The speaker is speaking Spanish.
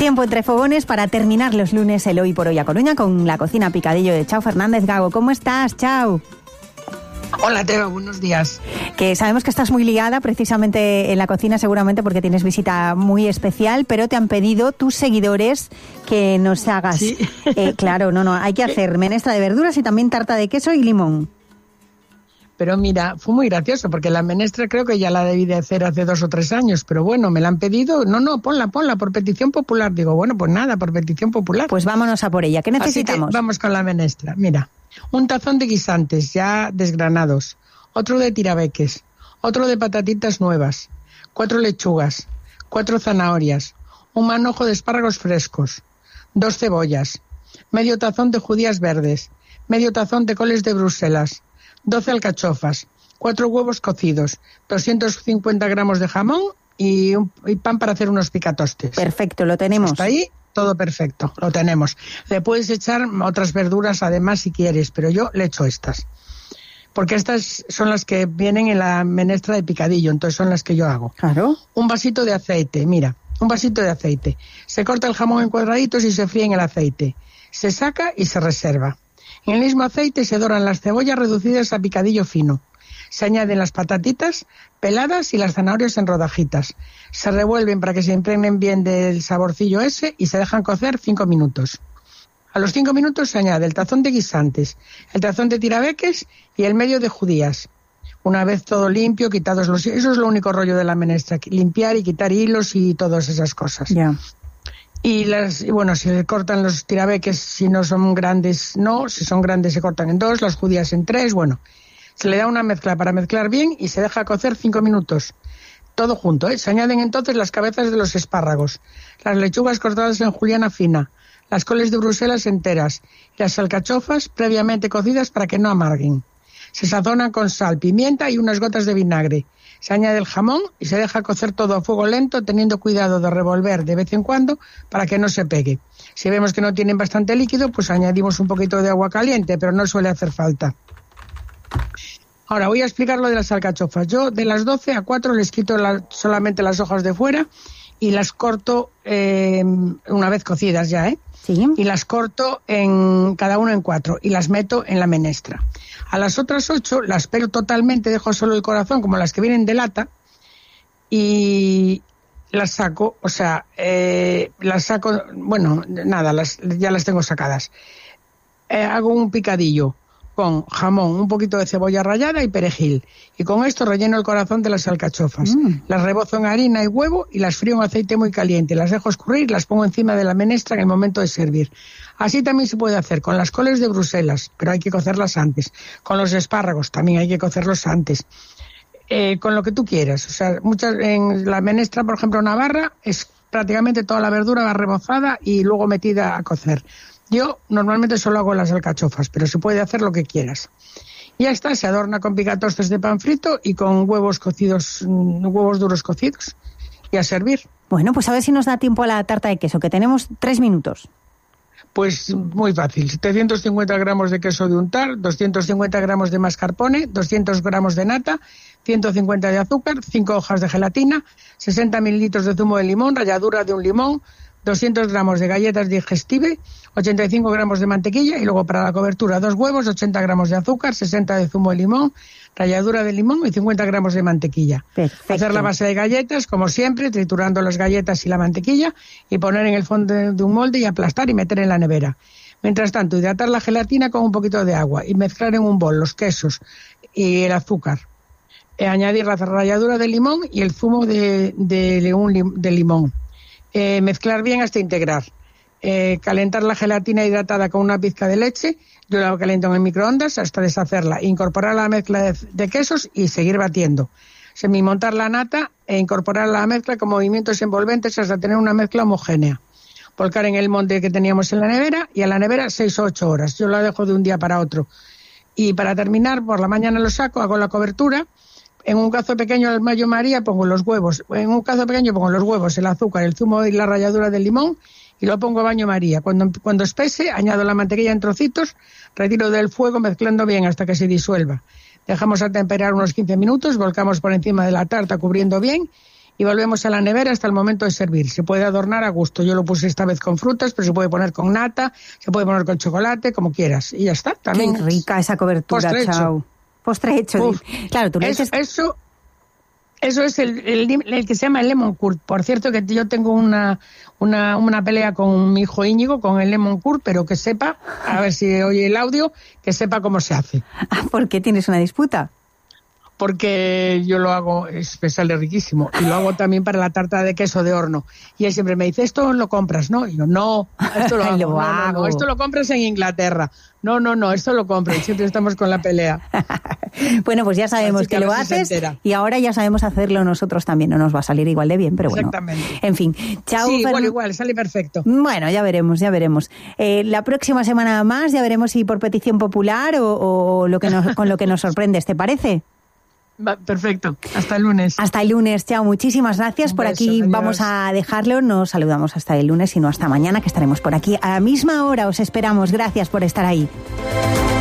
Tiempo entre fogones para terminar los lunes el Hoy por Hoy a Coruña con la cocina Picadillo de Chao Fernández. Gago, ¿cómo estás? Chao. Hola, Teo, buenos días. Que sabemos que estás muy ligada precisamente en la cocina, seguramente porque tienes visita muy especial, pero te han pedido tus seguidores que nos hagas. Sí. Claro, hay que hacer menestra de verduras y también tarta de queso y limón. Pero mira, fue muy gracioso, porque la menestra creo que ya la debí de hacer hace 2 o 3 años, pero bueno, me la han pedido, ponla, por petición popular. Digo, bueno, pues nada, por petición popular. Pues vámonos a por ella, ¿qué necesitamos? Así que vamos con la menestra, mira, un tazón de guisantes ya desgranados, otro de tirabeques, otro de patatitas nuevas, 4 lechugas, 4 zanahorias, un manojo de espárragos frescos, 2 cebollas, medio tazón de judías verdes, medio tazón de coles de Bruselas, 12 alcachofas, 4 huevos cocidos, 250 gramos de jamón y pan para hacer unos picatostes. Perfecto, lo tenemos. Hasta ahí, todo perfecto, lo tenemos. Le puedes echar otras verduras además si quieres, pero yo le echo estas. Porque estas son las que vienen en la menestra de picadillo, entonces son las que yo hago. Claro. Un vasito de aceite, mira, un vasito de aceite. Se corta el jamón en cuadraditos y se fríe en el aceite. Se saca y se reserva. En el mismo aceite se doran las cebollas reducidas a picadillo fino. Se añaden las patatitas peladas y las zanahorias en rodajitas. Se revuelven para que se impregnen bien del saborcillo ese y se dejan cocer 5 minutos. A los 5 minutos se añade el tazón de guisantes, el tazón de tirabeques y el medio de judías. Una vez todo limpio, quitados los... Eso es lo único rollo de la menestra, limpiar y quitar hilos y todas esas cosas. Ya. Y bueno, se cortan los tirabeques, si no son grandes, no, si son grandes se cortan en 2, las judías en 3, bueno. Se le da una mezcla para mezclar bien y se deja cocer 5 minutos. Todo junto, ¿eh? Se añaden entonces las cabezas de los espárragos, las lechugas cortadas en juliana fina, las coles de Bruselas enteras y las alcachofas previamente cocidas para que no amarguen. Se sazonan con sal, pimienta y unas gotas de vinagre. Se añade el jamón y se deja cocer todo a fuego lento, teniendo cuidado de revolver de vez en cuando para que no se pegue. Si vemos que no tienen bastante líquido, pues añadimos un poquito de agua caliente, pero no suele hacer falta. Ahora voy a explicar lo de las alcachofas. Yo de las 12 a 4 les quito solamente las hojas de fuera y las corto una vez cocidas ya, ¿eh? Sí. Y las corto cada uno en 4 y las meto en la menestra. A las otras 8 las pelo totalmente, dejo solo el corazón, como las que vienen de lata, y las saco, bueno, nada, ya las tengo sacadas. Hago un picadillo con jamón, un poquito de cebolla rallada y perejil. Y con esto relleno el corazón de las alcachofas. Las rebozo en harina y huevo y las frío en aceite muy caliente. Las dejo escurrir, las pongo encima de la menestra en el momento de servir. Así también se puede hacer con las coles de Bruselas, pero hay que cocerlas antes. Con los espárragos también hay que cocerlos antes. Con lo que tú quieras. O sea, en la menestra, por ejemplo, navarra, es prácticamente toda la verdura va rebozada y luego metida a cocer. Yo normalmente solo hago las alcachofas, pero se puede hacer lo que quieras. Ya está, se adorna con picatostes de pan frito y con huevos cocidos, huevos duros cocidos. Y a servir. Bueno, pues a ver si nos da tiempo a la tarta de queso, que tenemos 3 minutos. Pues muy fácil, 750 gramos de queso de untar, 250 gramos de mascarpone, 200 gramos de nata, 150 de azúcar, 5 hojas de gelatina, 60 mililitros de zumo de limón, ralladura de un limón, 200 gramos de galletas digestive, 85 gramos de mantequilla y luego para la cobertura 2 huevos, 80 gramos de azúcar, 60 de zumo de limón, ralladura de limón y 50 gramos de mantequilla. Perfecto. Hacer la base de galletas, como siempre, triturando las galletas y la mantequilla y poner en el fondo de un molde y aplastar y meter en la nevera. Mientras tanto, hidratar la gelatina con un poquito de agua y mezclar en un bol los quesos y el azúcar. Añadir la ralladura de limón y el zumo de limón. Mezclar bien hasta integrar. Calentar la gelatina hidratada con una pizca de leche. Yo la caliento en el microondas hasta deshacerla. Incorporar la mezcla de quesos y seguir batiendo. Semimontar la nata e incorporar la mezcla con movimientos envolventes hasta tener una mezcla homogénea. Volcar en el molde que teníamos en la nevera y a la nevera 6 o 8 horas. Yo la dejo de un día para otro. Y para terminar, por la mañana lo saco, hago la cobertura. En un cazo pequeño al mayo María pongo los huevos. En un cazo pequeño pongo los huevos, el azúcar, el zumo y la ralladura del limón y lo pongo a baño María. Cuando espese, añado la mantequilla en trocitos, retiro del fuego mezclando bien hasta que se disuelva. Dejamos a temperar unos 15 minutos, volcamos por encima de la tarta cubriendo bien y volvemos a la nevera hasta el momento de servir. Se puede adornar a gusto. Yo lo puse esta vez con frutas, pero se puede poner con nata, se puede poner con chocolate, como quieras. Y ya está. También qué rica esa cobertura, Chao. Postre hecho. Claro, tú le dices... Eso es el que se llama el lemon curd. Por cierto, que yo tengo una pelea con mi hijo Íñigo con el lemon curd, pero que sepa, a ver si oye el audio, que sepa cómo se hace. ¿Por qué tienes una disputa? Porque yo lo hago, me sale riquísimo, y lo hago también para la tarta de queso de horno. Y él siempre me dice, ¿esto lo compras? ¿No? Y yo, no, esto lo hago. No, esto lo compras en Inglaterra. No, esto lo compro. Y siempre estamos con la pelea. Bueno, pues ya sabemos que lo haces y ahora ya sabemos hacerlo nosotros también. No nos va a salir igual de bien, pero bueno. Exactamente. En fin, chao. Sí, igual, sale perfecto. Bueno, ya veremos. La próxima semana más ya veremos si por petición popular o con lo que nos sorprendes, ¿te parece? Perfecto. Hasta el lunes. Hasta el lunes. Chao. Muchísimas gracias. Por aquí adiós. Vamos a dejarlo. Nos saludamos hasta el lunes y no hasta mañana, que estaremos por aquí a la misma hora. Os esperamos. Gracias por estar ahí.